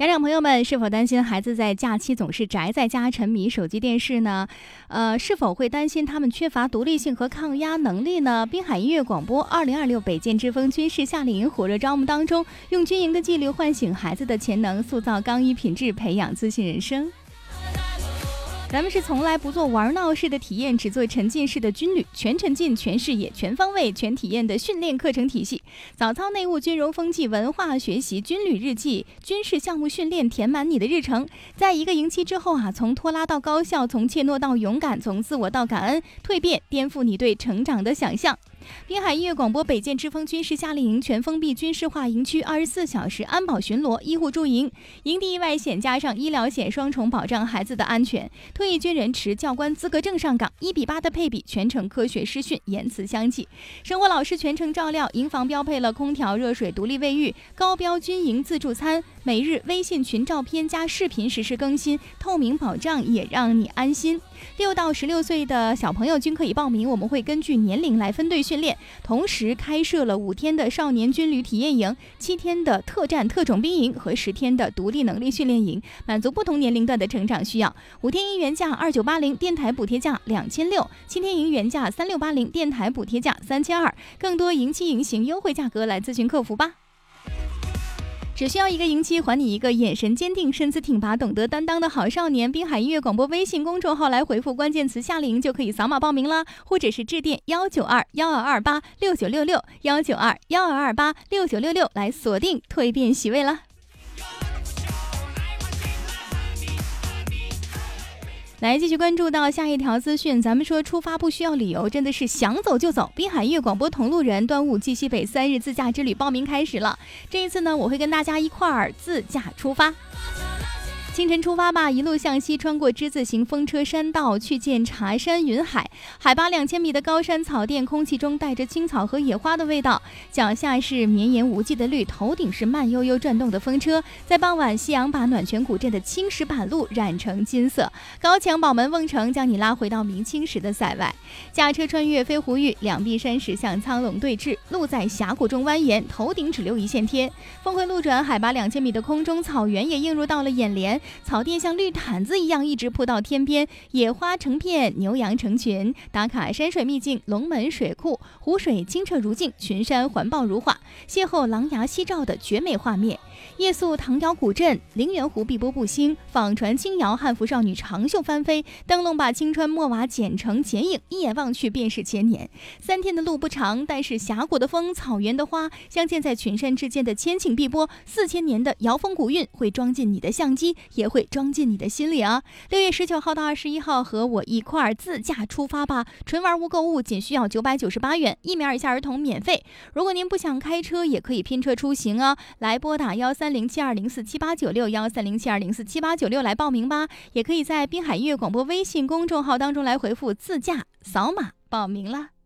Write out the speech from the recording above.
家长朋友们是否担心孩子在假期总是宅在家沉迷手机电视呢？是否会担心他们缺乏独立性和抗压能力呢？滨海音乐广播2026北建之风军事夏令营火热招募当中，用军营的纪律唤醒孩子的潜能，塑造刚一品质，培养自信人生。咱们是从来不做玩闹式的体验，只做沉浸式的军旅，全沉浸、全视野、全方位、全体验的训练课程体系。早操内务、军容风纪、文化学习、军旅日记、军事项目训练，填满你的日程。在一个营期之后从拖拉到高效，从怯懦到勇敢，从自我到感恩，蜕变，颠覆你对成长的想象。滨海音乐广播北建之风军事夏令营全封闭军事化营区，24小时安保巡逻，医护驻营，营地意外险加上医疗险，双重保障孩子的安全。退役军人持教官资格证上岗，1:8的配比，全程科学师训，言辞相济。生活老师全程照料，营房标配了空调、热水、独立卫浴，高标军营自助餐，每日微信群照片加视频实时更新，透明保障也让你安心。6到16岁的小朋友均可以报名，我们会根据年龄来分队训练，同时开设了5天的少年军旅体验营、7天的特战特种兵营和10天的独立能力训练营，满足不同年龄段的成长需要。5天营原价2980，电台补贴价2600；7天营原价3680，电台补贴价3200。更多营期营型优惠价格来咨询客服吧。只需要一个营期，还你一个眼神坚定、身姿挺拔、懂得担当的好少年。滨海音乐广播微信公众号来回复关键词夏令营就可以扫码报名了，或者是致电192-1228-6966，192-1228-6966来锁定蜕变席位了。来继续关注到下一条资讯，咱们说出发不需要理由，真的是想走就走。滨海音乐广播同路人端午记西北3日自驾之旅报名开始了，这一次呢，我会跟大家一块儿自驾出发。清晨出发吧，一路向西，穿过之字形风车山道，去见茶山云海。海拔2000米的高山草甸，空气中带着青草和野花的味道，脚下是绵延无际的绿，头顶是慢悠悠转动的风车。在傍晚，夕阳把暖泉古镇的青石板路染成金色，高墙宝门瓮城将你拉回到明清时的塞外。驾车穿越飞狐峪，两壁山石像苍龙对峙，路在峡谷中蜿蜒，头顶只留一线天。峰回路转，海拔2000米的空中草原也映入到了眼帘，草甸像绿毯子一样一直铺到天边，野花成片，牛羊成群。打卡山水秘境龙门水库，湖水清澈如镜，群山环抱如画，邂逅狼牙夕照的绝美画面。夜宿唐窑古镇，陵园湖碧波不兴，舫船轻摇，汉服少女长袖翻飞，灯笼把青川墨瓦剪成剪影，一眼望去便是千年。3天的路不长，但是峡谷的风，草原的花，镶嵌在群山之间的千顷碧波，4000年的瑶风古韵会装进你的相机，也会装进你的心里啊。6月19号到21号和我一块儿自驾出发吧，纯玩无购物，仅需要998元，1名以下儿童免费。如果您不想开车，也可以拼车出行啊，来拨打13072047896，13072047896来报名吧。也可以在滨海音乐广播微信公众号当中来回复自驾，扫码报名了。